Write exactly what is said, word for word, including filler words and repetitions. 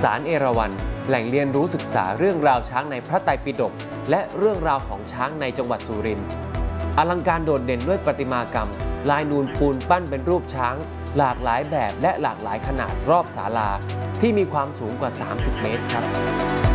ศาลเอราวัณแหล่งเรียนรู้ศึกษาเรื่องราวช้างในพระไตรปิฎกและเรื่องราวของช้างในจังหวัดสุรินทร์อลังการโดดเด่นด้วยประติมากรรมลายนูนปูนปั้นเป็นรูปช้างหลากหลายแบบและหลากหลายขนาดรอบศาลาที่มีความสูงกว่าสามสิบเมตรครับ